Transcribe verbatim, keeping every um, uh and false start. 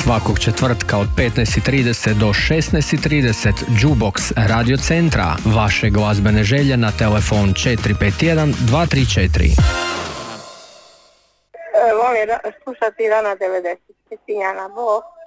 svakog četvrtka od petnaest i trideset do šesnaest i trideset Jukebox Radio Centra. Vaše glazbene želje na telefon četiri pet jedan dva tri četiri. Volim slušati Rana devedeset. Tinjana, bo.